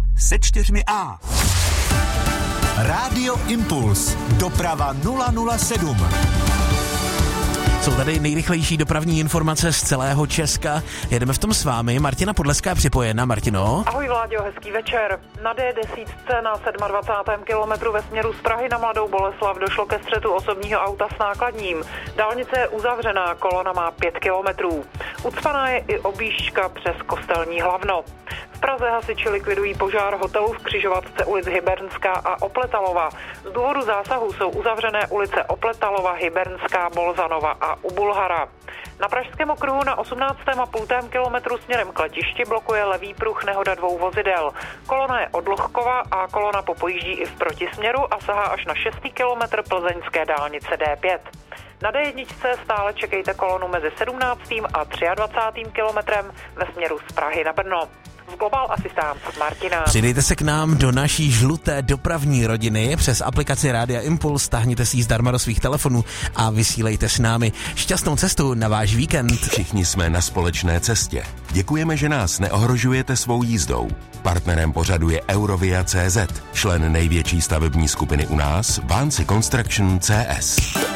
se 4 Rádio Impuls. Doprava 007. Jsou tady nejrychlejší dopravní informace z celého Česka. Jedeme v tom s vámi. Martina Podleská je připojena. Martino. Ahoj Vláďo, hezký večer. Na D10 na 27. kilometru ve směru z Prahy na Mladou Boleslav došlo ke střetu osobního auta s nákladním. Dálnice je uzavřená, kolona má 5 kilometrů. Ucpaná je i objížďka přes Kostelní Hlavno. V Praze hasiči likvidují požár hotelu v křižovatce ulic Hybernská a Opletalova. Z důvodu zásahu jsou uzavřené ulice Opletalova, Hybernská, Bolzanova a U Bulhara. Na Pražském okruhu na 18,5 kilometru směrem k letišti blokuje levý pruh nehoda 2 vozidel. Kolona je od Lohkova a kolona popojíždí i v protisměru a sahá až na 6. kilometr plzeňské dálnice D5. Na D1 stále čekejte kolonu mezi 17. a 23. kilometrem ve směru z Prahy na Brno. V Global Assistance Martina. Přidejte se k nám do naší žluté dopravní rodiny přes aplikaci Rádia Impuls, stáhněte si ji zdarma do svých telefonů a vysílejte s námi. Šťastnou cestu na váš víkend. Všichni jsme na společné cestě. Děkujeme, že nás neohrožujete svou jízdou. Partnerem pořadu je Eurovia.cz, člen největší stavební skupiny u nás, Vancy Construction CS.